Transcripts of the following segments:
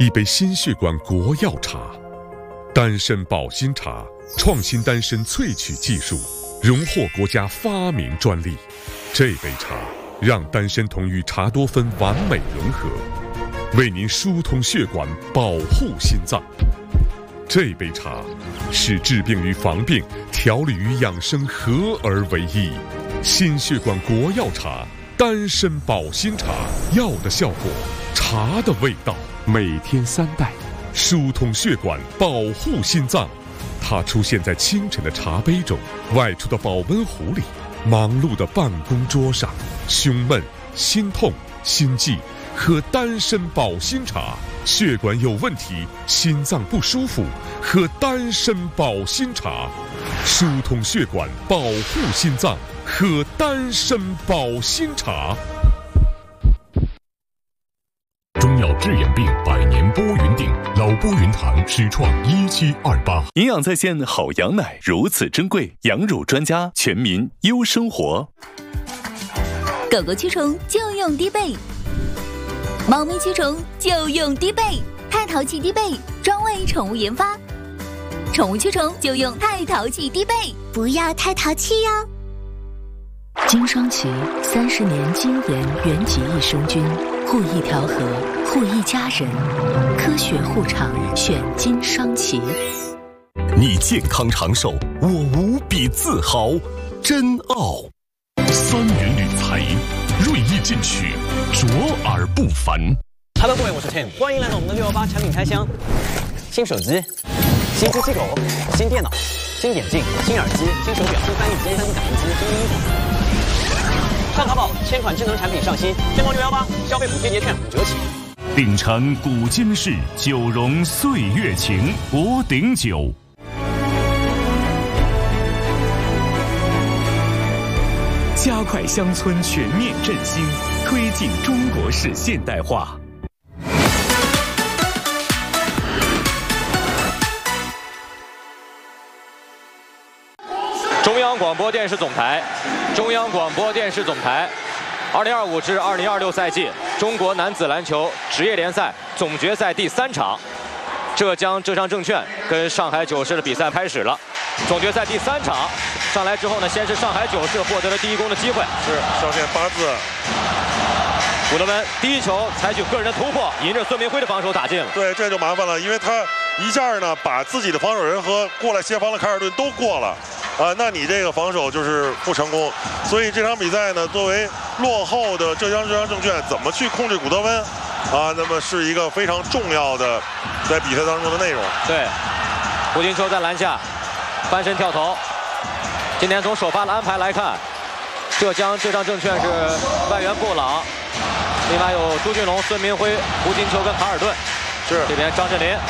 一杯心血管国药茶，丹参保心茶创新丹参萃取技术，荣获国家发明专利。这杯茶让丹参酮与茶多酚完美融合，为您疏通血管，保护心脏。这杯茶是治病与防病、调理与养生合而为一。心血管国药茶，丹参保心茶，药的效果，茶的味道。每天3袋，疏通血管，保护心脏。它出现在清晨的茶杯中，外出的保温壶里，忙碌的办公桌上。胸闷、心痛、心悸，喝丹参保心茶；血管有问题、心脏不舒服，喝丹参保心茶。疏通血管，保护心脏，喝丹参保心茶。 中药治眼病，100年拨云顶，老拨云堂始创1728。 营养在线好羊奶如此珍贵，羊乳专家，全民优生活。 狗狗驱虫就用低倍，猫咪驱虫就用低倍，太淘气低倍专为宠物研发，宠物驱虫就用太淘气低倍，不要太淘气哟。 金双奇30年精研原籍益生菌，护一条河，护一家人，科学护肠，选金双奇。 你健康长寿，我无比自豪，真傲。3元铝材，锐意进取，卓而不凡。 Hello， 各位，我是 Tim， 欢迎来到我们的618产品开箱。新手机、新机器狗、新电脑、新眼镜、新耳机、新手表、新翻译机、新打印机、新衣服。上淘宝，1000款智能产品上新，天猫618消费补贴节券5折起。 秉承古今事，酒容岁月情，博鼎酒。 加快乡村全面振兴，推进中国式现代化。 中央广播电视总台，中央广播电视总台，2025至2026赛季中国男子篮球职业联赛总决赛第3场，浙江浙商证券跟上海九市的比赛开始了。总决赛第3场上来之后呢，先是上海九市获得了第1攻的机会， 是上线8字。 古德温第一球采取个人的突破，迎着孙明辉的防守打进了。 对，这就麻烦了，因为他一下呢把自己的防守人和过来协防的凯尔顿都过了。那你这个防守就是不成功，所以这场比赛呢，作为落后的浙江浙商证券怎么去控制古德温那么是一个非常重要的在比赛当中的内容。 对，胡金秋在篮下翻身跳投。今天从首发的安排来看，浙江浙商证券是外援布朗，另外有朱俊龙、孙明辉、胡金秋跟卡尔顿。 是这边张镇麟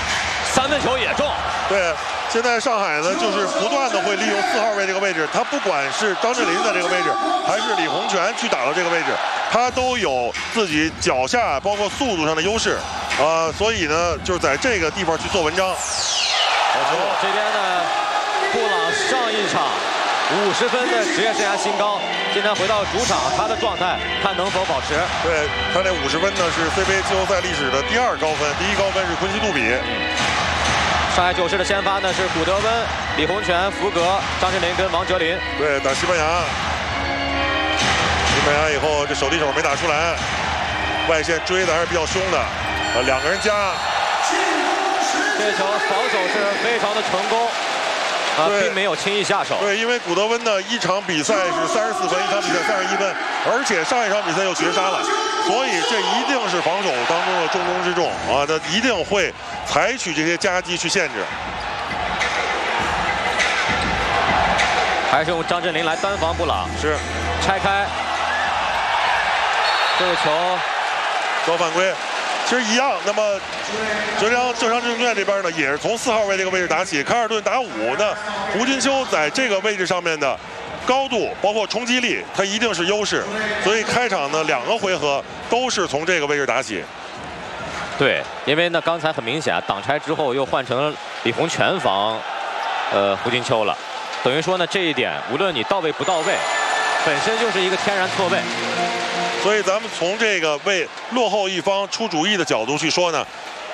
3分球也中。 对。现在上海呢，就是不断的会利用4号位这个位置，他不管是张镇麟在这个位置，还是李洪权去打到这个位置，他都有自己脚下包括速度上的优势，所以呢，就是在这个地方去做文章。好球！ 这边呢，布朗上一场50分的职业生涯新高，今天回到主场，他的状态看能否保持。 对，他那50分呢是 CBA 季后赛历史的第2高分，第1高分是昆西杜比。 上海九市的先发呢是古德温、李洪权、福格、张镇麟跟王哲林。 对，打西班牙。西班牙以后这手递手没打出来，外线追的还是比较凶的，2个人加。 这球防守是非常的成功，并没有轻易下手。 对，因为古德温呢一场比赛是34分，一场比赛31分，而且上一场比赛又绝杀了。所以这一定是防守当中的重中之重他一定会采取这些夹击去限制。 还是用张镇麟来单防布朗， 是拆开这个球遭犯规，其实一样。那么浙商证券这边呢，也是从4号位这个位置打起，凯尔顿打5，那胡金秋在这个位置上面的高度包括冲击力，它一定是优势，所以开场呢2个回合都是从这个位置打起。 对，因为呢刚才很明显挡拆之后又换成李洪权防胡金秋了，等于说呢这一点无论你到位不到位，本身就是一个天然错位。 所以咱们从这个为落后一方出主意的角度去说呢，